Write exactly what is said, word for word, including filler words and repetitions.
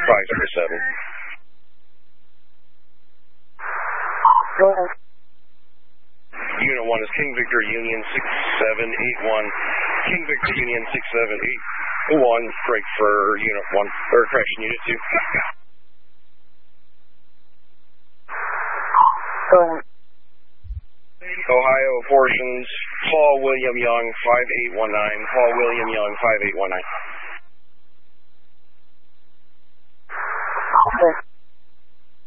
five zero seven. Unit one is King Victor Union six seven eight one. King Victor Union six seven eight one. Break for Unit one, or correction, Unit two. Ohio portions, Paul William Young five eight one nine. Paul William Young five eight one nine.